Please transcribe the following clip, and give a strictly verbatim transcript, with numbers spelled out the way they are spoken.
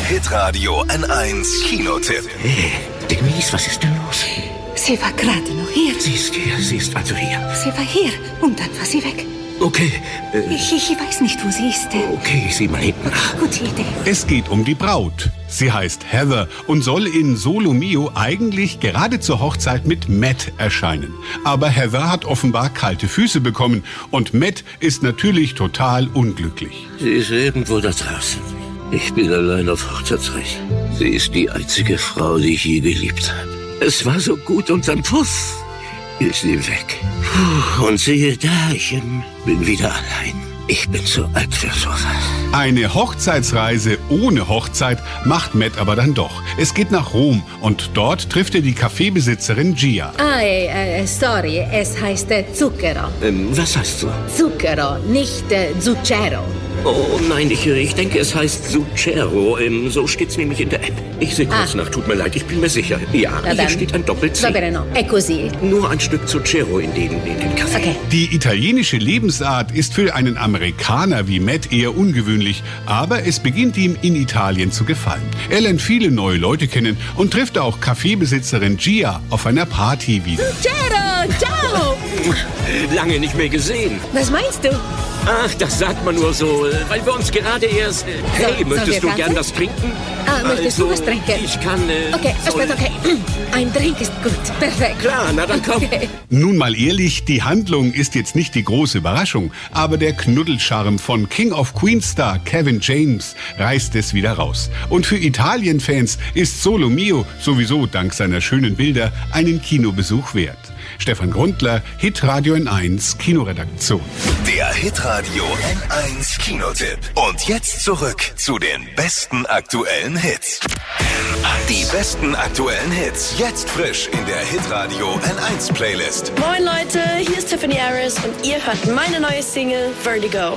Hitradio N eins Kinotipp. Hey, Denise, was ist denn los? Sie war gerade noch hier. Sie ist hier, sie ist also hier. Sie war hier und dann war sie weg. Okay. Äh, ich, ich weiß nicht, wo sie ist. Okay, ich sieh mal hinten nach. Gute Idee. Es geht um die Braut. Sie heißt Heather und soll in Solo Mio eigentlich gerade zur Hochzeit mit Matt erscheinen. Aber Heather hat offenbar kalte Füße bekommen und Matt ist natürlich total unglücklich. Sie ist irgendwo da draußen. Ich bin allein auf Hochzeitsreise. Sie ist die einzige Frau, die ich je geliebt habe. Es war so gut und dann puff, ist sie weg. Puh, und siehe da, ich ähm, bin wieder allein. Ich bin zu alt für sowas. Eine Hochzeitsreise ohne Hochzeit macht Matt aber dann doch. Es geht nach Rom und dort trifft er die Kaffeebesitzerin Gia. Ah, äh, sorry, es heißt äh, Zucchero. Ähm, was heißt so? Zucchero, nicht äh, Zucchero. Oh nein, ich, ich denke, es heißt Zucchero. Ähm, so steht's nämlich in der App. Ich sehe kurz ah. nach, tut mir leid, ich bin mir sicher. Ja, Na hier dann. steht ein Doppel-C. Va bene, no, è così. Nur ein Stück Zucchero in den, in den Kaffee. Okay. Die italienische Lebensart ist für einen Amerikaner wie Matt eher ungewöhnlich, aber es beginnt ihm in Italien zu gefallen. Er lernt viele neue Leute kennen und trifft auch Kaffeebesitzerin Gia auf einer Party wieder. Zucchero, ciao! Lange nicht mehr gesehen. Was meinst du? Ach, das sagt man nur so, weil wir uns gerade erst... Äh, hey, So, möchtest du sollen wir gern tanzen? was trinken? Ah, möchtest also, du was trinken? Ich kann... Äh, Okay, soll- aspetta, okay. Ein Drink ist gut, perfekt. Klar, na dann komm. Okay. Nun mal ehrlich, die Handlung ist jetzt nicht die große Überraschung, aber der Knuddelcharme von King of Queens Star Kevin James reißt es wieder raus. Und für Italien-Fans ist Solo Mio sowieso dank seiner schönen Bilder einen Kinobesuch wert. Stefan Grundler, Hitradio N eins Kinoredaktion. Der Hitradio N eins Kinotipp. Und jetzt zurück zu den besten aktuellen Hits. Die besten aktuellen Hits. Jetzt frisch in der Hitradio N eins Playlist. Moin Leute, hier ist Tiffany Harris und ihr hört meine neue Single Vertigo.